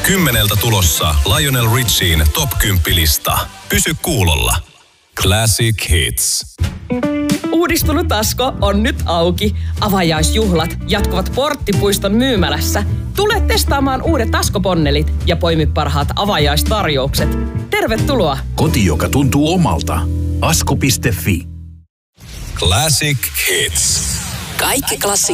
10 tulossa Lionel Richiin Top 10-lista. Pysy kuulolla. Classic Hits. Uudistunut Asko on nyt auki. Avajaisjuhlat jatkuvat Porttipuiston myymälässä. Tule testaamaan uudet Asko-ponnelit ja poimi parhaat avajaistarjoukset. Tervetuloa! Koti, joka tuntuu omalta. Asko.fi. Classic Hits. Kaikki klassikot